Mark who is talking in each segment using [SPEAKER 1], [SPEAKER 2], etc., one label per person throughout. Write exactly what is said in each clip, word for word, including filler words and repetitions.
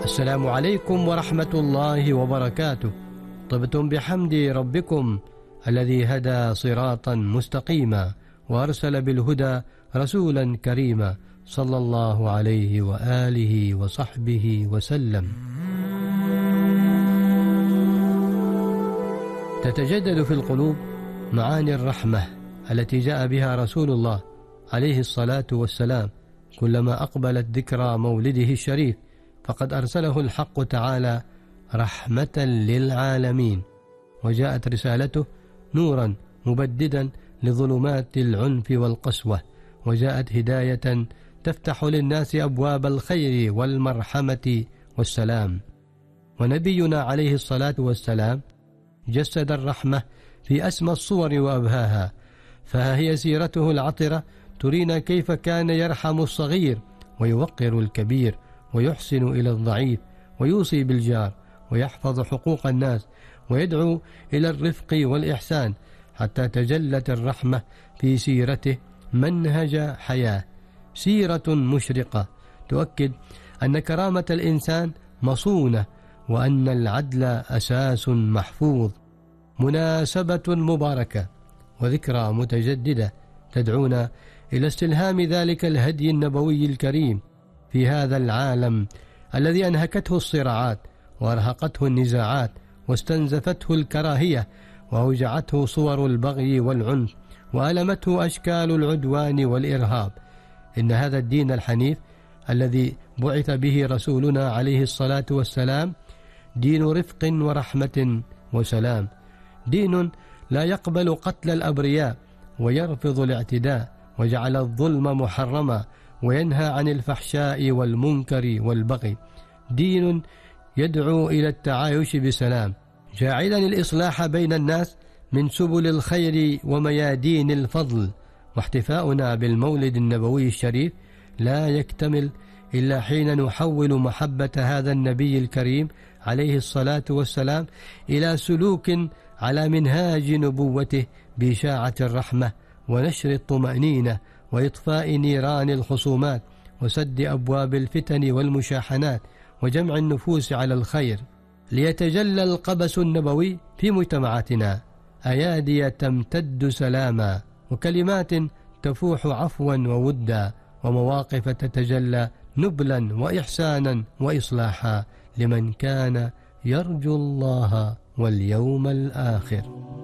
[SPEAKER 1] السلام عليكم ورحمة الله وبركاته. طبتم بحمد ربكم الذي هدى صراطا مستقيما وأرسل بالهدى رسولا كريما صلى الله عليه وآله وصحبه وسلم. تتجدد في القلوب معاني الرحمة التي جاء بها رسول الله عليه الصلاة والسلام كلما أقبلت ذكرى مولده الشريف، فقد أرسله الحق تعالى رحمة للعالمين، وجاءت رسالته نورا مبددا لظلمات العنف والقسوة، وجاءت هداية تفتح للناس أبواب الخير والمرحمة والسلام. ونبينا عليه الصلاة والسلام جسد الرحمة في أسمى الصور وأبهاها، فهي سيرته العطرة ترينا كيف كان يرحم الصغير ويوقر الكبير ويحسن إلى الضعيف ويوصي بالجار ويحفظ حقوق الناس ويدعو إلى الرفق والإحسان، حتى تجلت الرحمة في سيرته منهج حياة، سيرة مشرقة تؤكد أن كرامة الإنسان مصونة وأن العدل أساس محفوظ. مناسبة مباركة وذكرى متجددة تدعونا إلى استلهام ذلك الهدي النبوي الكريم في هذا العالم الذي أنهكته الصراعات وأرهقته النزاعات واستنزفته الكراهية وأوجعته صور البغي والعنف وألمته أشكال العدوان والإرهاب. إن هذا الدين الحنيف الذي بعث به رسولنا عليه الصلاة والسلام دين رفق ورحمة وسلام، دين لا يقبل قتل الأبرياء ويرفض الاعتداء، وجعل الظلم محرما وينهى عن الفحشاء والمنكر والبغي، دين يدعو إلى التعايش بسلام، جاعلا الإصلاح بين الناس من سبل الخير وميادين الفضل. واحتفاؤنا بالمولد النبوي الشريف لا يكتمل إلا حين نحول محبة هذا النبي الكريم عليه الصلاة والسلام إلى سلوك على منهاج نبوته بإشاعة الرحمة ونشر الطمأنينة وإطفاء نيران الخصومات وسد أبواب الفتن والمشاحنات وجمع النفوس على الخير، ليتجلى القبس النبوي في مجتمعاتنا أيادي تمتد سلاما وكلمات تفوح عفوا وودا ومواقف تتجلى نبلا وإحسانا وإصلاحا لمن كان يرجو الله واليوم الآخر.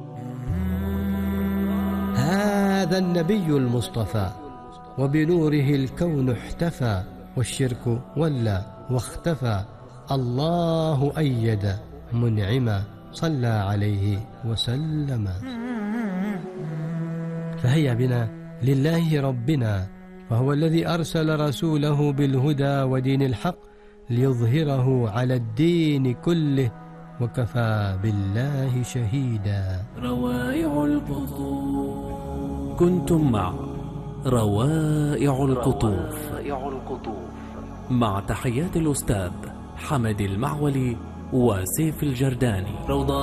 [SPEAKER 1] هذا النبي المصطفى وبنوره الكون احتفى والشرك ولى واختفى، الله أيد منعما صلى عليه وسلم. فهيا بنا لله ربنا، فهو الذي أرسل رسوله بالهدى ودين الحق ليظهره على الدين كله وكفى بالله شهيدا.
[SPEAKER 2] روائع القطوف. كنتم مع روائع القطوف مع تحيات الأستاذ حمد المعولي وسيف الجرداني.